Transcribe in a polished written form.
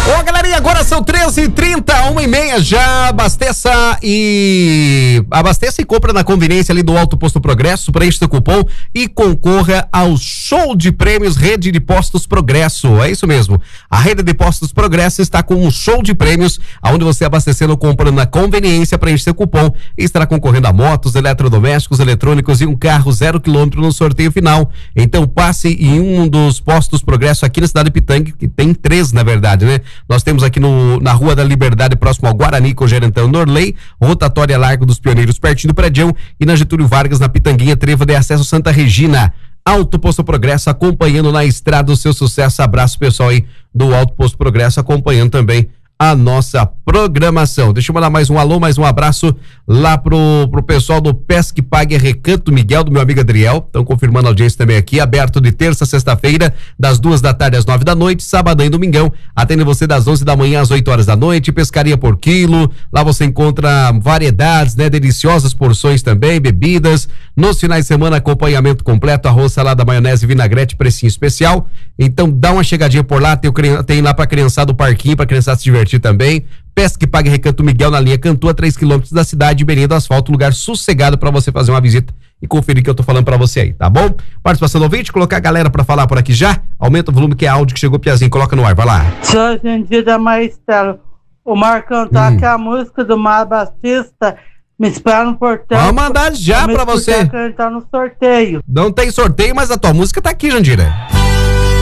Ô, galerinha, agora são 13h30, 1h30, já abasteça e compra na conveniência ali do Alto Posto Progresso, preencha seu cupom e concorra ao show de prêmios Rede de Postos Progresso. É isso mesmo, a Rede de Postos Progresso está com um show de prêmios, onde você abastecendo, comprando na conveniência, preenche seu cupom e estará concorrendo a motos, eletrodomésticos, eletrônicos e um carro 0 km no sorteio final. Então passe em um dos postos Progresso aqui na cidade de Pitanga, que tem 3 na verdade, né? Nós temos aqui na Rua da Liberdade, próximo ao Guarani, com o Gerentão Norley, Rotatória Largo dos Pioneiros, pertinho do Prédio, e na Getúlio Vargas, na Pitanguinha, Trevo de Acesso Santa Regina. Alto Posto Progresso, acompanhando na estrada o seu sucesso. Abraço, pessoal aí do Alto Posto Progresso, acompanhando também a nossa programação. Deixa eu mandar mais um alô, mais um abraço lá pro pessoal do Pesque Pague Recanto Miguel, do meu amigo Adriel. Estão confirmando a audiência também aqui, aberto de terça a sexta-feira, das 2 da tarde às 9 da noite, sábado e domingão, atende você das 11 da manhã às 8 horas da noite, pescaria por quilo, lá você encontra variedades, né, deliciosas porções também, bebidas, nos finais de semana acompanhamento completo, arroz, salada, maionese, vinagrete, precinho especial. Então dá uma chegadinha por lá, tem lá pra criançada o parquinho, pra criançada se divertir também. Pesque Pague Recanto Miguel, na linha Cantu, a 3 km da cidade, Beirinha do Asfalto, lugar sossegado para você fazer uma visita e conferir o que eu tô falando para você aí, tá bom? Participação do ouvinte, colocar a galera para falar por aqui já, aumenta o volume que é áudio que chegou, Piazinho, coloca no ar, vai lá. Hoje em dia da Maestro, o Marcão tá que a música do Mar Batista, me espera no portão. Vou mandar já pra você. Cantar no sorteio. Não tem sorteio, mas a tua música tá aqui, Jandira.